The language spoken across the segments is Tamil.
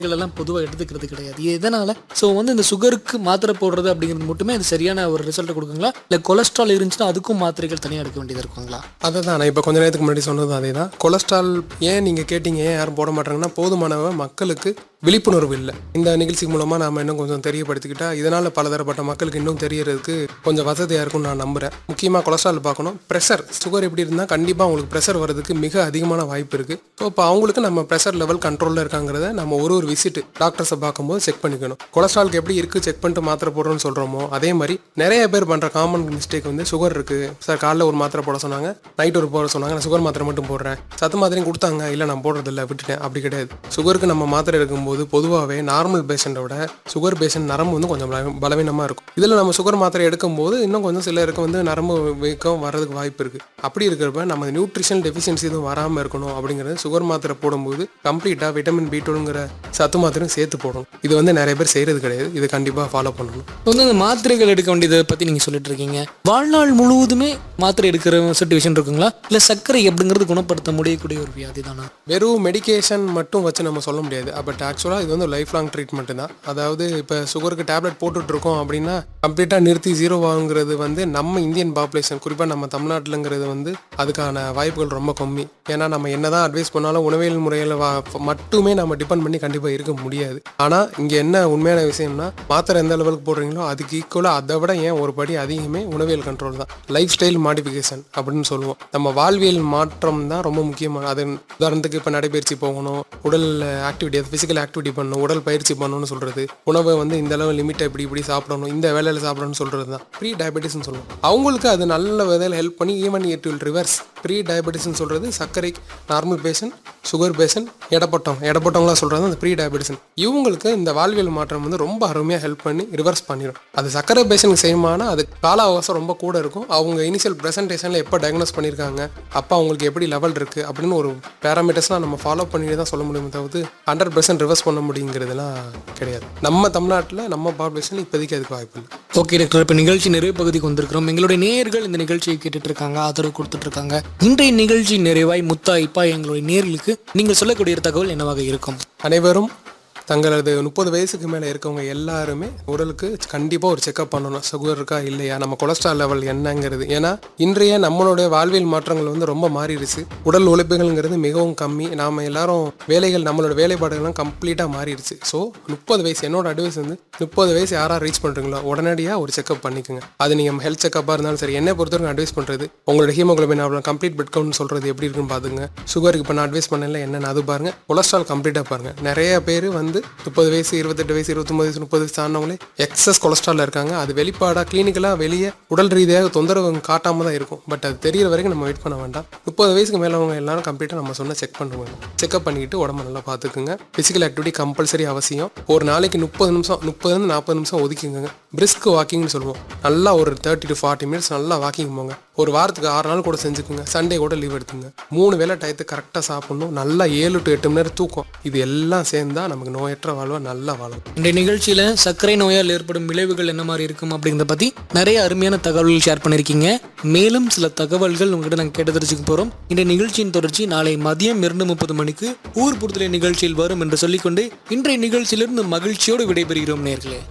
எல்லாம் பொதுவாக எடுத்துக்கிறது கிடையாது. எதனால? ஸோ இந்த சுகருக்கு மாத்திரை போடுறது அப்படிங்கிறது மட்டுமே அது சரியான ஒரு ரிசல்ட் கொடுக்குங்களா, இல்லை கொலஸ்ட்ரால் இருந்துச்சுன்னா அதுக்கும் மாத்திரைகள் தனியாக எடுக்க வேண்டியது இருக்குங்களா? அதை தான் நான் இப்போ கொஞ்ச நேரத்துக்கு முன்னாடி சொன்னது அதே தான். கொலஸ்ட்ரால் ஏன் நீங்கள் கேட்டீங்க, ஏன் யாரும் போட மாட்டாங்கன்னா போதுமானவ மக்களுக்கு விழிப்புணர்வு இல்லை. இந்த நிகழ்ச்சி மூலமாக நாம் இன்னும் கொஞ்சம் தெரியப்படுத்திக்கிட்டா இதனால் பலதரப்பட்ட மக்களுக்கு இன்னும் தெரியறதுக்கு கொஞ்சம் வசதியாக இருக்கும்னு நான் நம்புகிறேன். முக்கியமாக கொலஸ்ட்ரால் பார்க்கணும். ப்ரெஷர், சுகர் எப்படி இருந்தால் கண்டிப்பாக அவங்களுக்கு ப்ரெஷர் வரதுக்கு மிக அதிகமான வாய்ப்பு இருக்குது. ஸோ இப்போ அவங்களுக்கு நம்ம ப்ரெஷர் லெவல் கண்ட்ரோலில் இருக்காங்கிறத நம்ம ஒரு விசிட் டாக்டர்ஸை பார்க்கும்போது செக் பண்ணிக்கணும். கொலஸ்ட்ராலுக்கு எப்படி இருக்குது செக் பண்ணிட்டு மாத்திரை போடுறோன்னு சொல்கிறோமோ அதே மாதிரி நிறைய பேர் பண்ணுற காமன் மிஸ்டேக் சுகர் இருக்குது சார், காலைல ஒரு மாத்திரை போட சொன்னாங்க, நைட் ஒரு போட சொன்னாங்க, நான் சுகர் மாத்திரை மட்டும் போடுறேன், சத்து மாத்திரையும் கொடுத்தாங்க, இல்லை நான் போடுறதில்ல விட்டுட்டேன். அப்படி கிடையாது. சுகருக்கு நம்ம மாத்திரை எடுக்கும்போது பொதுவாகவே நார்மல் பேஷண்ட்டை விட சுகர் பேஷண்ட் நரம்பு கொஞ்சம் பலவீனமாக இருக்கும். இதில் நம்ம சுகர் மாத்திரை எடுக்கும்போது இன்னும் கொஞ்சம் சிலருக்கு நரம்பு வீக்கம் வர்றதுக்கு வாய்ப்பு இருக்குது. அப்படி இருக்கிறப்ப நம்ம நியூட்ரிஷன் டெஃபிஷியன்சி எதுவும் வராமல் இருக்கணும் அப்படிங்கிறது சுகர் மாத்திரை போடும்போது கம்ப்ளீட்டாக விட்டமின் B12ங்கிற சத்து மாத்திரையும் சேர்த்து போடணும். இது நிறைய பேர் செய்கிறது கிடையாது. இது கண்டிப்பாக ஃபாலோ பண்ணணும். இந்த மாத்திரைகள் எடுக்க வேண்டியதை பற்றி நீங்கள் சொல்லிட்டு இருக்கீங்க. வாழ்நாள் முழுவதுமே மாத்திரை எடுக்கிற சிச்சுவேஷன் இருக்குங்களா, இல்லை சர்க்கரை அப்படிங்கிறது குணப்படுத்த முடியக்கூடிய ஒரு வியாதி தானா? வெறும் மெடிக்கேஷன் மட்டும் வச்சு நம்ம சொல்ல முடியாது. பட் ஆக்சுவலாக இது லைஃப் லாங் ட்ரீட்மெண்ட் தான். அதாவது இப்போ சுகருக்கு டேப்லெட் போட்டுட்ருக்கோம் அப்படின்னா கம்ப்ளீட்டாக நிறுத்தி ஜீரோ ஆகுங்கிறது நம்ம இந்தியன் பாப்புலேஷன், குறிப்பாக நம்ம தமிழ்நாட்டில்ங்கிறது அதுக்கான வாய்ப்புகள் ரொம்ப கம்மி. ஏன்னா நம்ம என்னதான் அட்வைஸ் பண்ணாலும் உணவியல் முறையில் மட்டுமே நம்ம டிபெண்ட் பண்ணி கண்டிப்பாக இருக்க முடியாது. ஆனால் இங்கே என்ன உண்மையான விஷயம்னா மாத்திரை எந்த லெவலுக்கு போடுறீங்களோ அதுக்கு ஈக்குவலாக அதை விட ஏன் ஒரு படி அதிகமே உணவியல் கண்ட்ரோல் தான். லைஃப் ஸ்டைல் மாடிஃபிகேஷன் அப்படின்னு சொல்லுவோம். நம்ம வாழ்வியல் மாற்றம் தான் ரொம்ப முக்கியமான. அது உதாரணத்துக்கு இப்போ நடைபயிற்சி போகணும், உடல் ஆக்டிவிட்டி, அது ஃபிசிக்கல் ஆக்டிவிட்டி பண்ணணும், உடல் பயிற்சி பண்ணணும்னு சொல்கிறது, உணவை இந்த அளவு லிமிட்டை இப்படி சாப்பிடணும், இந்த வேலையில் சாப்பிடணும்னு சொல்கிறது தான் ப்ரீ டயபெட்டிஸ்ன்னு சொல்லுவோம். அவங்களுக்கு அது நல்ல விதையில் ஹெல்ப் பண்ணி even it will reverse. Pre டயபெட்டிஸ்ன்னு சொல்கிறது சர்க்கரை நார்மல் பேஷண்ட், சுகர் பேஷண்ட், எடப்பட்டவங்களா சொல்கிறது அந்த ப்ரீ டயபெட்டிஸ். இவங்களுக்கு இந்த வாழ்வியல் மாற்றம் ரொம்ப அருமையாக ஹெல்ப் பண்ணி ரிவர்ஸ் பண்ணிடும். அது சர்க்கரை பேஷண்ட்க்கு செய்யுமானா அது கால அவகாசம் ரொம்ப கூட இருக்கும். அவங்க இனிஷியல் ப்ரெசன்டேஷனில் எப்போ டயக்னோஸ் பண்ணியிருக்காங்க, அப்போ அவங்களுக்கு எப்படி லெவல் இருக்குது அப்படின்னு ஒரு பேராமீட்டர்ஸ்லாம் நம்ம ஃபாலோ பண்ணி தான் சொல்ல முடியும். தவிர்த்து 100% ரிவர்ஸ் பண்ண முடியுங்கிறதுலாம் கிடையாது. நம்ம தமிழ்நாட்டில் நம்ம பாப்புலேஷன் இப்போதைக்கு அதுக்கு வாய்ப்பு இல்லை. ஓகே டாக்டர், இப்போ நிகழ்ச்சி நிறைய பகுதிக்கு வந்திருக்கிறோம். எங்களுடைய நேயர்கள் இந்த நிகழ்ச்சியை கேட்டுட்டு இருக்காங்க, ஆதரவு கொடுத்துட்டு இருக்காங்க. இன்றைய நிகழ்ச்சி நிறைவாய் முத்தாய்ப்பா எங்களுடைய நேயர்களுக்கு நீங்கள் சொல்லக்கூடிய தகவல் என்னவாக இருக்கும்? அனைவரும் தங்களது 30 வயசுக்கு மேலே இருக்கவங்க எல்லாருமே உடலுக்கு கண்டிப்பாக ஒரு செக்அப் பண்ணணும். சுகர் இருக்கா இல்லையா, நம்ம கொலஸ்ட்ரால் லெவல் என்னங்கிறது. ஏன்னா இன்றைய நம்மளுடைய வாழ்வியல் மாற்றங்கள் ரொம்ப மாறிடுச்சு. உடல் உழைப்புகள்ங்கிறது மிகவும் கம்மி. நாம் எல்லாரும் நம்மளோட வேலைப்பாடுகள்லாம் கம்ப்ளீட்டாக மாறிடுச்சு. ஸோ 30 வயசு என்னோட அட்வைஸ் 30 வயசு யாராவது ரீச் பண்ணுறீங்களோ உடனடியாக ஒரு செக்அப் பண்ணிக்கோங்க. அது நீங்கள் ஹெல்த் செக்அப்பாக இருந்தாலும் சரி. என்னை பொறுத்தவரைக்கும் அட்வைஸ் பண்ணுறது உங்களோட ஹீமோகுளோபின் அவ்வளோ கம்ப்ளீட் பெட் கவுண்ட் சொல்கிறது எப்படி இருக்குன்னு பார்த்துங்க. சுகருக்கு இப்போ நான் அட்வைஸ் பண்ணல என்னென்னு அது பாருங்கள். கொலஸ்ட்ரால் கம்ப்ளீட்டாக பாருங்கள். நிறைய பேர் 30 வயசு 28 வயசு 29 வயசு 30 வயசு ஆனவங்களே எக்ஸஸ் கொலஸ்ட்ரால் இருக்காங்க. அது வெளிப்பாடாக கிளினிக்கலாக வெளியே உடல் ரீதியாக தொந்தரவு காட்டாமல் தான் இருக்கும். பட் அது தெரிகிற வரைக்கும் நம்ம வெயிட் பண்ண வேண்டாம். 30 வயசுக்கு மேலவங்க எல்லாரும் கம்ப்ளீட்டாக நம்ம சொன்ன செக் பண்ணுவாங்க. செக்அப் பண்ணிக்கிட்டு உடம்பு நல்லா பார்த்துக்குங்க. ஃபிசிக்கல் ஆக்டிவிட்டி கம்பல்சரி அவசியம். ஒரு நாளைக்கு 30 நிமிஷம் 30-40 நிமிஷம் ஒதுக்கிங்க. பிரிஸ்க் வாக்கிங்னு சொல்லுவோம். நல்லா ஒரு 30 to 40 மினிட்ஸ் நல்லா வாக்கிங் போங்க. ஒரு வாரத்துக்கு 6 நாள் கூட செஞ்சுக்குங்க. சண்டே கூட லீவ் எடுத்துங்க. 3 வேளை டயத்துக்கு கரெக்டாக சாப்பிடணும். நல்லா 7 to 8 மணி நேரம் தூக்கம். இது எல்லாம் சேர்ந்தா நமக்கு நோயற்ற வாழ்வா நல்லா வாழும். இந்த நிகழ்ச்சியில் சர்க்கரை நோயால் ஏற்படும் விளைவுகள் என்ன மாதிரி இருக்கும் அப்படிங்கிறத பற்றி நிறைய அருமையான தகவல்கள் ஷேர் பண்ணியிருக்கீங்க. மேலும் சில தகவல்கள் உங்ககிட்ட நாங்கள் கேட்டு தெரிஞ்சுக்க போகிறோம். இந்த நிகழ்ச்சியின் தொடர்ச்சி நாளை மதியம் 2:30 மணிக்கு ஊர் புறத்திலே நிகழ்ச்சியில் வரும் என்று சொல்லிக்கொண்டு இன்றைய நிகழ்ச்சியிலிருந்து மகிழ்ச்சியோடு விடைபெறுகிறோம் நேயர்களே.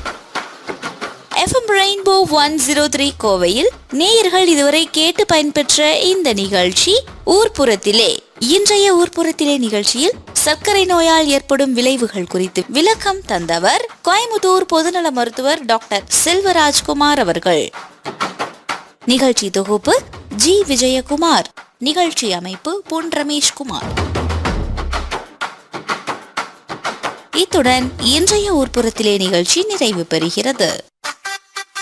FM ரெயின்போ 103 கோவையில் நேயர்கள் இதுவரை கேட்டு பயன்பெற்ற இந்த நிகழ்ச்சி ஊர்ப்புறத்திலே. இன்றைய ஊர்ப்புறத்திலே நிகழ்ச்சியில் சர்க்கரை நோயால் ஏற்படும் விளைவுகள் குறித்து விளக்கம் தந்தவர் கோயம்புத்தூர் பொதுநல மருத்துவர் டாக்டர் செல்வராஜ்குமார் அவர்கள். நிகழ்ச்சி தொகுப்பு ஜி விஜயகுமார். நிகழ்ச்சி அமைப்பு பொன் ரமேஷ்குமார். இத்துடன் இன்றைய ஊர்ப்புறத்திலே நிகழ்ச்சி நிறைவு பெறுகிறது.